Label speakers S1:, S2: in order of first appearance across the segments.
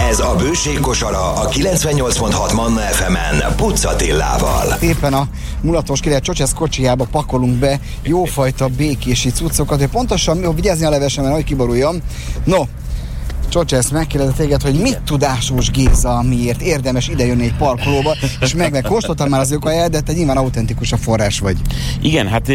S1: Ez a Bőség kosara a 98.6 Manna FM-en Pucz Attilával.
S2: Éppen a mulatos király Csocsesz kocsijába pakolunk be jófajta békési cuccokat, hogy pontosan vigyázni a levesen, mert hogy kiboruljam. No, Csocsesz, megkérdezett téged, hogy mit tud Ásós Géza, miért érdemes idejönni egy parkolóba, és kóstoltam már az ő kaját, de te nyilván autentikus a forrás vagy.
S3: Igen, hát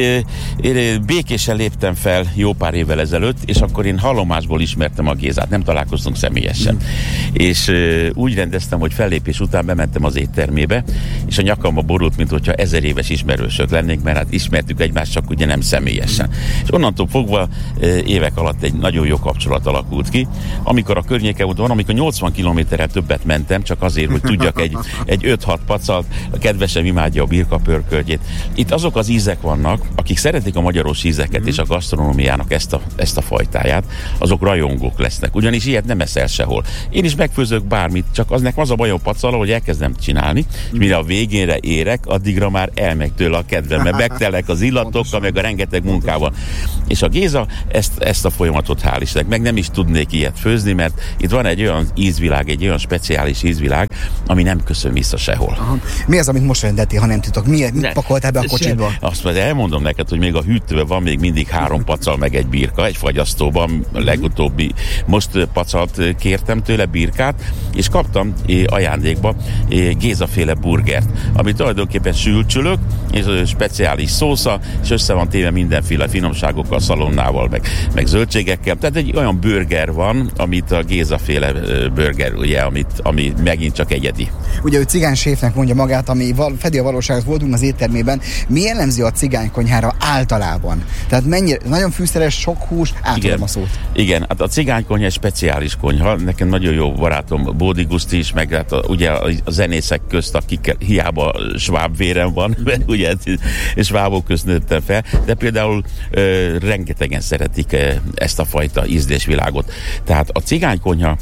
S3: én Békésen léptem fel jó pár évvel ezelőtt, és akkor én hallomásból ismertem a Gézát, nem találkoztunk személyesen. És úgy rendeztem, hogy fellépés után bementem az éttermébe, és a nyakamba borult, mint hogyha 1000 éves ismerősök lennénk, mert hát ismertük egymást, csak ugye nem személyesen. És onnantól fogva évek alatt egy nagyon jó kapcsolat alakult ki. Amikor a környéke van, amikor 80 kilométerrel többet mentem, csak azért, hogy tudjak egy 5-6 pacalt, a kedvesem imádja a birkapörkölgyét. Itt azok az ízek vannak, akik szeretik a magyaros ízeket és a gasztronómiának ezt a fajtáját, azok rajongók lesznek. Ugyanis ilyet nem eszel sehol. Én is megfőzök bármit, csak az a bajom pacal, hogy elkezdem csinálni, és mire a végénre érek, addigra már elmegy tőle a kedvem, mert megtelek az illatokkal, meg a rengeteg munkával. És a Géza ezt a folyamatot, hál' Istennek, meg nem is tudnék ilyet főzni, mert itt van egy olyan ízvilág, egy olyan speciális ízvilág, ami nem köszön vissza sehol.
S2: Aha. Mi az, amit most rendeltél, ha nem tudok? Mit pakoltál be a kocsidba?
S3: Azt majd elmondom neked, hogy még a hűtőben van még mindig 3 pacal, meg egy birka, egy fagyasztóban, a legutóbbi. Most pacalt kértem tőle, birkát, és kaptam ajándékba Gézaféle burgert, ami tulajdonképpen sülcsülök, és speciális szósza, és össze van téve mindenféle finomságokkal, szalonnával, meg zöldségekkel. Tehát egy olyan burger van, amit a Gézaféle burger, ugye, ami megint csak egyedi.
S2: Ugye ő cigányséfnek mondja magát, ami fedi a valóságot, voltunk az éttermében. Mi jellemző a cigánykonyhára általában? Tehát mennyire, nagyon fűszeres, sok hús, átadom a szót.
S3: Igen, hát a cigánykonyha egy speciális konyha. Nekem nagyon jó barátom Bódi Guszti is, meg hát ugye a zenészek közt, akik hiába sváb vérem van, ugye, és svábok közt nőttem fel, de például rengetegen szeretik ezt a fajta ízlésvilágot. Tehát a cigánykonyha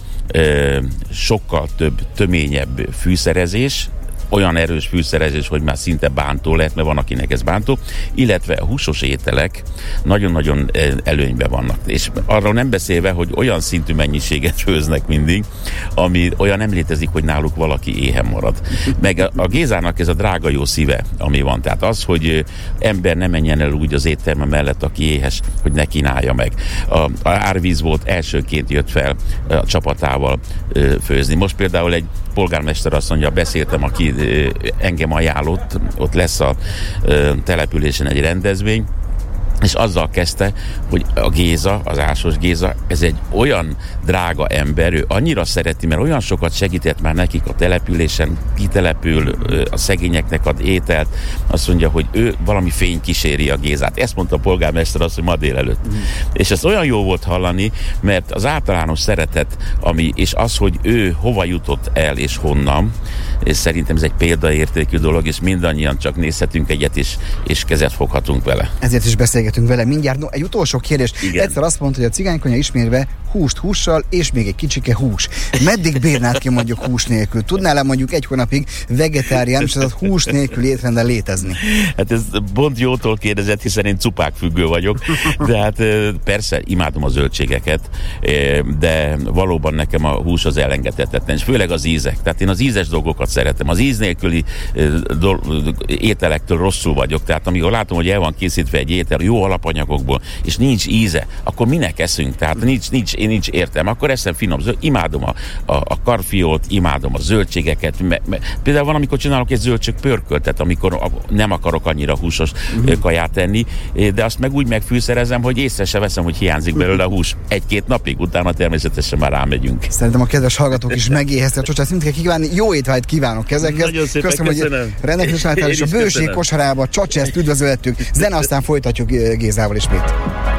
S3: sokkal töményebb fűszerezés, olyan erős fűszerezés, hogy már szinte bántó lehet, mert van, akinek ez bántó, illetve a húsos ételek nagyon-nagyon előnyben vannak. És arról nem beszélve, hogy olyan szintű mennyiséget főznek mindig, ami olyan nem létezik, hogy náluk valaki éhen marad. Meg a Gézának ez a drága jó szíve, ami van. Tehát az, hogy ember ne menjen el úgy az étterme mellett, aki éhes, hogy ne kínálja meg. A árvíz volt, elsőként jött fel a csapatával főzni. Most például egy polgármester azt mondja, beszéltem, aki engem ajánlott, ott lesz a településen egy rendezvény, és azzal kezdte, hogy a Géza, az Ásós Géza, ez egy olyan drága ember, ő annyira szereti, mert olyan sokat segített már nekik a településen, kitelepül, a szegényeknek ad ételt, azt mondja, hogy ő valami fény kíséri a Gézát. Ezt mondta a polgármester azt, hogy ma délelőtt. És ez olyan jó volt hallani, mert az általános szeretet, és az, hogy ő hova jutott el és honnan, és szerintem ez egy példaértékű dolog, és mindannyian csak nézhetünk egyet, és kezet foghatunk vele.
S2: Ezért is beszélgetünk vele mindjárt. No, egy utolsó kérdés.
S3: Igen.
S2: Egyszer azt mondta, hogy a cigánykonyha ismérve húst hússal, és még egy kicsike hús. Meddig bírnád ki mondjuk hús nélkül? Tudnál-e mondjuk egy hónapig vegetárián, és ez a hús nélkül étrenden létezni?
S3: Hát ez pont jótól kérdezett, hiszen én cupákfüggő vagyok, de hát persze imádom a zöldségeket, de valóban nekem a hús az elengedhetetlen, és főleg az ízek. Tehát én az ízes dolgokat szeretem. Az íz nélküli ételektől rosszul vagyok. Tehát amikor látom, hogy el van készítve egy étel jó alapanyagokból, és nincs íze, akkor minek eszünk? Tehát nincs értelme. Akkor eszem finom imádom a karfiót, imádom a zöldségeket. Például van, amikor csinálok egy zöldség pörköltet, amikor nem akarok annyira húsos kaját tenni, de azt meg úgy megfűszerezem, hogy észre se veszem, hogy hiányzik belőle a hús 1-2 napig, utána természetesen már rámegyünk.
S2: Szerintem a kedves hallgatók is megéheztek a Csocsát, mindkét kívánni, jó étvágyt kívánok ezekhez.
S3: Köszönöm,
S2: hogy rendelkezésre és a Bőség kosarába Csocsát üdvözölhetjük. Zene, aztán folytatjuk Gézával ismét.